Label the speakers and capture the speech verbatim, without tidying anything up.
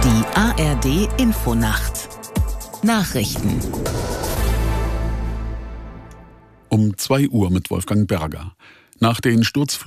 Speaker 1: Die A R D Infonacht Nachrichten
Speaker 2: Um zwei Uhr mit Wolfgang Berger. Nach den Sturzfluten